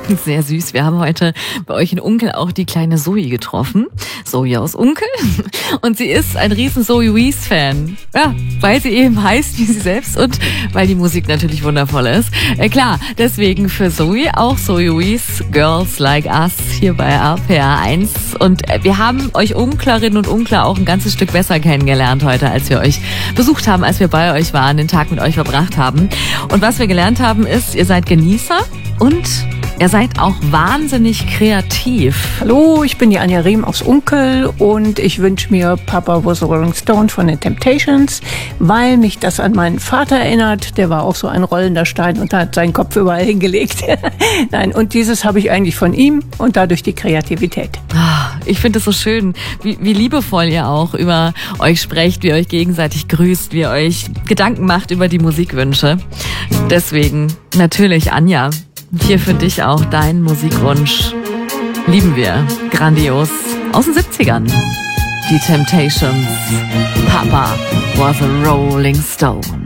Sehr süß. Wir haben heute bei euch in Unkel auch die kleine Zoe getroffen. Zoe aus Unkel. Und sie ist ein riesen Zoe Wees-Fan. Ja, weil sie eben heißt wie sie selbst und weil die Musik natürlich wundervoll ist. Klar, deswegen für Zoe auch Zoe Wees, Girls Like Us hier bei RPR 1. Und wir haben euch Unklerinnen und Unkler auch ein ganzes Stück besser kennengelernt heute, als wir euch besucht haben, als wir bei euch waren, den Tag mit euch verbracht haben. Und was wir gelernt haben ist, ihr seid Genießer und ihr seid auch wahnsinnig kreativ. Hallo, ich bin die Anja Riem aus Unkel und ich wünsche mir Papa Was a Rolling Stone von den Temptations, weil mich das an meinen Vater erinnert. Der war auch so ein rollender Stein und hat seinen Kopf überall hingelegt. Nein, und dieses habe ich eigentlich von ihm und dadurch die Kreativität. Ich finde es so schön, wie liebevoll ihr auch über euch sprecht, wie ihr euch gegenseitig grüßt, wie ihr euch Gedanken macht über die Musikwünsche. Deswegen natürlich, Anja, hier für dich auch dein Musikwunsch. Lieben wir. Grandios. Aus den 70ern. Die Temptations. Papa Was a Rolling Stone.